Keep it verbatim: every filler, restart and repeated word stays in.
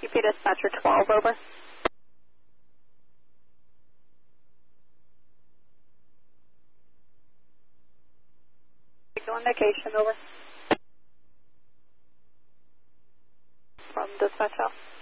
U P dispatcher twelve, over. Signal indication, over. From dispatch out.